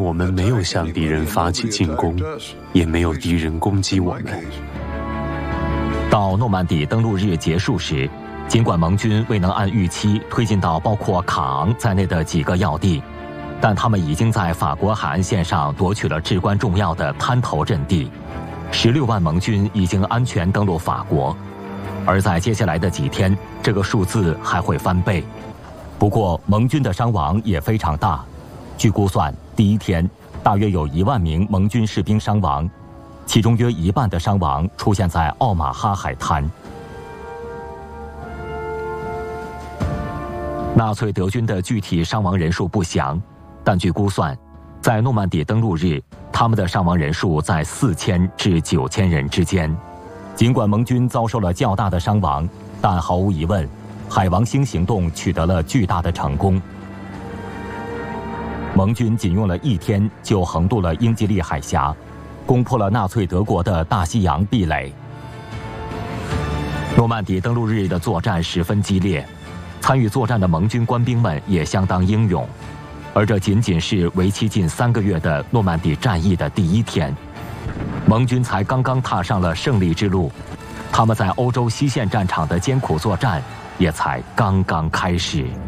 我们没有向敌人发起进攻，也没有敌人攻击我们。 到诺曼底登陆日结束时，尽管盟军未能按预期推进到包括卡昂在内的几个要地，但他们已经在法国海岸线上夺取了至关重要的滩头阵地。16万盟军已经安全登陆法国，而在接下来的几天，这个数字还会翻倍。不过，盟军的伤亡也非常大。据估算，第一天大约有1万名盟军士兵伤亡，其中约一半的伤亡出现在奥马哈海滩。纳粹德军的具体伤亡人数不详，但据估算，在诺曼底登陆日，他们的伤亡人数在4000至9000人之间。尽管盟军遭受了较大的伤亡，但毫无疑问，海王星行动取得了巨大的成功。盟军仅用了1天就横渡了英吉利海峡，攻破了纳粹德国的大西洋壁垒。诺曼底登陆日的作战十分激烈，参与作战的盟军官兵们也相当英勇，而这仅仅是为期近3个月的诺曼底战役的第1天，盟军才刚刚踏上了胜利之路，他们在欧洲西线战场的艰苦作战也才刚刚开始。